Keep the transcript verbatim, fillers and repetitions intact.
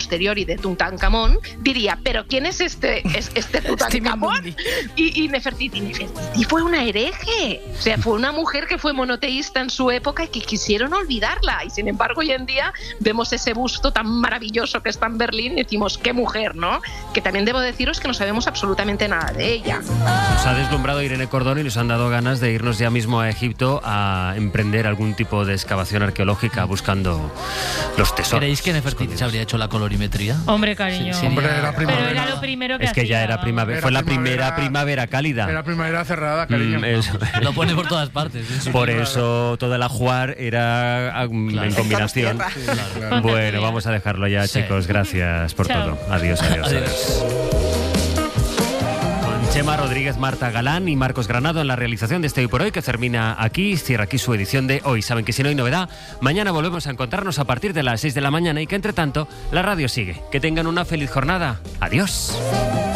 posteriori de Tutankamón, diría, ¿pero quién es este, es, este Tutankamón? y, y Nefertiti, Nefertiti fue una hereje. O sea, fue una mujer que fue monoteísta en su época y que quisieron olvidarla. Y sin embargo, hoy en día vemos ese busto tan maravilloso que está en Berlín y decimos, qué mujer, ¿no? Que también debo deciros que no sabemos absolutamente nada de ella. Nos ha deslumbrado Irene Cordón y nos han dado ganas de irnos ya mismo a Egipto a emprender algún tipo de excavación arqueológica buscando los tesoros. ¿Creéis que Nefertiti se habría hecho la colorimetría? Hombre, cariño. Sí, sí, Hombre, era Pero primavera. era lo primero que Es que hacía, ya era vamos. primavera, Era fue la primavera- primera primavera cálida. Era primavera cerrada, cariño. Mm, eso. Lo pone por todas partes. ¿eh? Por eso todo el ajuar era um, Claro. en combinación. Sí, claro. Bueno, vamos a dejarlo ya, Sí. chicos. Gracias por Chao. todo. Adiós, adiós. Adiós. adiós. Con Chema Rodríguez, Marta Galán y Marcos Granado en la realización de este Hoy por Hoy, que termina aquí, cierra aquí su edición de hoy. Saben que si no hay novedad, mañana volvemos a encontrarnos a partir de las seis de la mañana y que entre tanto la radio sigue. Que tengan una feliz jornada. Adiós.